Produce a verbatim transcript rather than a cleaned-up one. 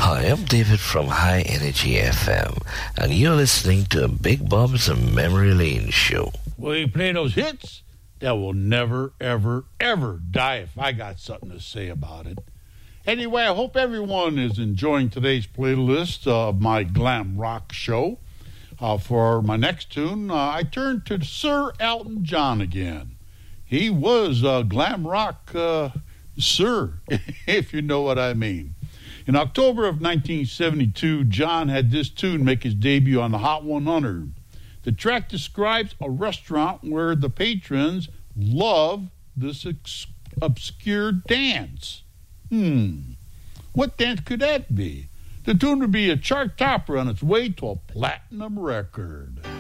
Hi, I'm David from High Energy F M, and you're listening to Big Bob's Memory Lane Show. We play those hits that will never, ever, ever die if I got something to say about it. Anyway, I hope everyone is enjoying today's playlist of my glam rock show. Uh, for my next tune, uh, I turn to Sir Elton John again. He was uh, glam rock uh, sir, if you know what I mean. In October of nineteen seventy-two, John had this tune make his debut on the Hot one hundred. The track describes a restaurant where the patrons love this ex- obscure dance. Hmm, what dance could that be? The tune would be a chart topper on its way to a platinum record.